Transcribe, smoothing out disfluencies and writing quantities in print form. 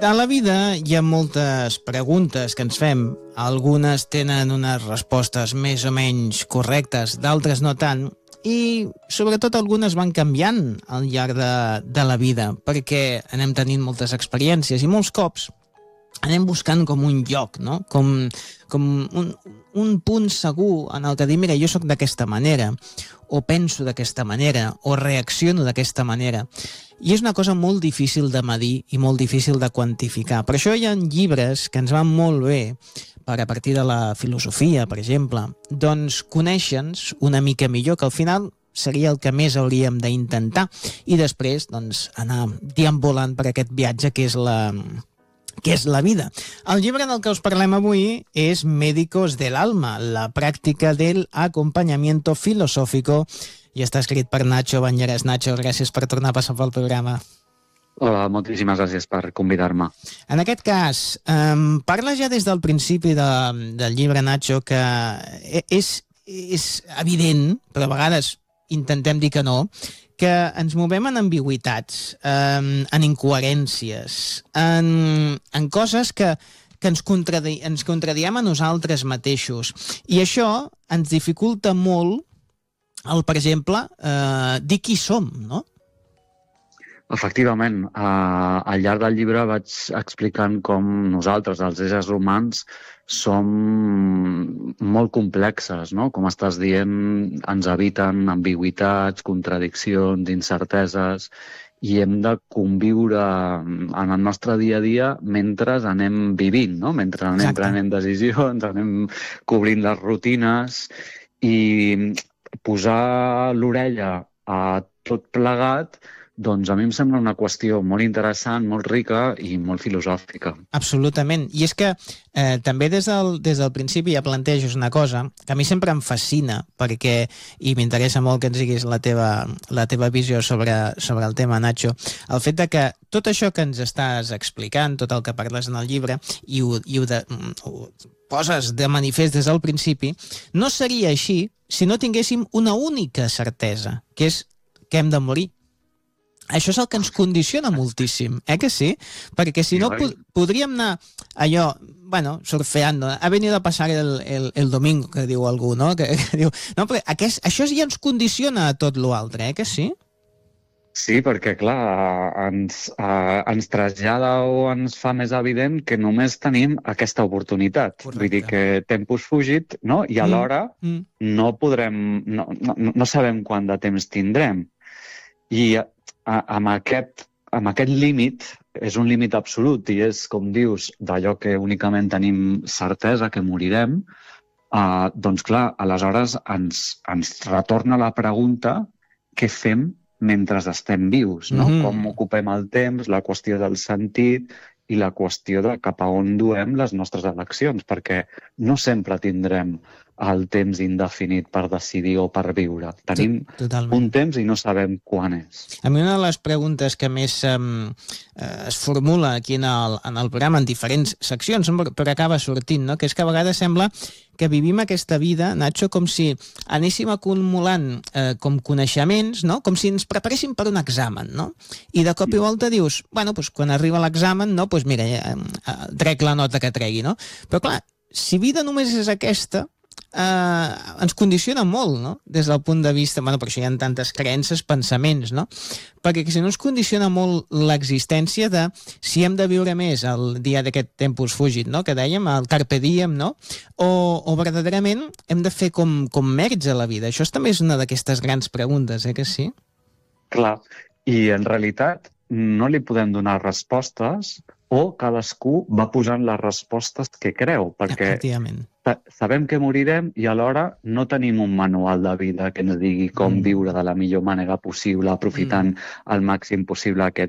A la vida hi ha moltes preguntes que ens fem. Algunes tenen unes respostes més o menys correctes, d'altres no tant, i sobretot algunes van canviant al llarg de la vida, perquè anem tenint moltes experiències i molts cops anem buscant com un lloc, no? com un punt segur en el que dir, mira, jo sóc d'aquesta manera, o penso d'aquesta manera, o reacciono d'aquesta manera. I és una cosa molt difícil de medir i molt difícil de quantificar. Per això hi ha llibres que ens van molt bé per a partir de la filosofia, per exemple, doncs conèixer-nos una mica millor, que al final seria el que més hauríem d'intentar, i després doncs, anar deambulant per aquest viatge que és la vida. El llibre del que us parlem avui és Médicos del Alma, la pràctica del acompanyamiento filosófico, i està escrit per Nacho Bañeres. Nacho, gràcies per tornar a passar pel programa. Hola, moltíssimes gràcies per convidar-me. En aquest cas, parla ja des del principi del llibre, Nacho, que és evident, però a vegades intentem dir que no, que ens movem en ambigüitats, en incoherències, en coses que ens contradiem a nosaltres mateixos. I això ens dificulta molt per exemple, dir qui som, no? Efectivament, al llarg del llibre vaig explicant com nosaltres, els éssers humans, som molt complexes, no? Com estàs dient, ens habiten ambigüitats, contradiccions, incerteses, i hem de conviure en el nostre dia a dia mentre anem vivint, no? Mentre anem prenent decisions, anem cobrint les rutines, i posar l'orella a tot plegat, doncs a mi em sembla una qüestió molt interessant, molt rica i molt filosòfica. Absolutament. I és que també des del principi ja planteges una cosa que a mi sempre em fascina, perquè, i m'interessa molt que ens diguis la teva visió sobre el tema, Nacho, el fet de que tot això que ens estàs explicant, tot el que parles en el llibre, i ho poses de manifest des del principi, no seria així si no tinguéssim una única certesa, que és que hem de morir. Això és el que ens condiciona moltíssim, que sí? Perquè si no podríem anar allò, bueno, surfeando, ha venido a pasar el domingo, que diu algú, no? Que diu, no, però això ja ens condiciona a tot l'altre, que sí? Sí, perquè, clar, ens trasllada o ens fa més evident que només tenim aquesta oportunitat. Correcte. Vull dir que tempus fugit, no? I alhora no podrem, no sabem quant de temps tindrem. I amb aquest límit, és un límit absolut i és, com dius, d'allò que únicament tenim certesa, que morirem, doncs clar, aleshores ens retorna la pregunta què fem mentre estem vius, no? Com ocupem el temps, la qüestió del sentit i la qüestió de cap a on duem les nostres eleccions, perquè no sempre tindrem el temps indefinit per decidir o per viure. Tenim un temps i no sabem quan és. A mi una de les preguntes que més es formula aquí en el programa, en diferents seccions, però acaba sortint, no? Que és que a vegades sembla que vivim aquesta vida, Nacho, com si anéssim acumulant com coneixements, no? Com si ens preparéssim per un examen, no? I de cop i volta dius, bueno, doncs quan arriba l'examen, no? Doncs mira, trec la nota que tregui, no? Però clar, si vida només és aquesta, ens condiciona molt, no? Des del punt de vista, bueno, per això hi ha tantes creences, pensaments, no? Perquè si no ens condiciona molt l'existència de si hem de viure més el dia d'aquest tempus fugit, no? Que dèiem, el carpe diem, no? O verdaderament hem de fer com mèrits a la vida. Això també és una d'aquestes grans preguntes, que sí? Clar, i en realitat no li podem donar respostes, o cadascú va posant les respostes que creu, perquè sabem que morirem i alhora no tenim un manual de vida que ens digui com viure de la millor manera possible, aprofitant al màxim possible aquest